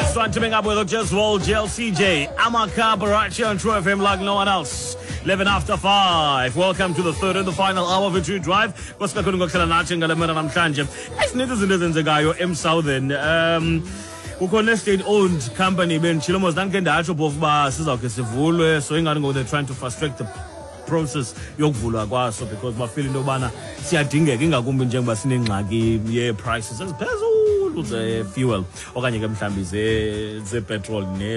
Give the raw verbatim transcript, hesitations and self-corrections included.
one teaming up with Just Roll, J L C J, Amaka Barachi on True F M like no one else. eleven after five. Welcome to the third and the final hour of Victory Drive. Kwasikakhulu ngokuhlala nathi ngalemena namhlanje. Ezininzi izinto ezenzekayo eMsouthern. Um ukhona state owned company benchilo mos nanke ndatsho bofu ba sizawukhe sivulwe, so ingani ngo they're trying to frustrate the process yokuvulwa kwaso because bafeel into yobana siyadingeka ingakumbi njengoba sinengxaki ye prices eziphezulu ze fuel okanye ke mhlambi ze ze petrol ne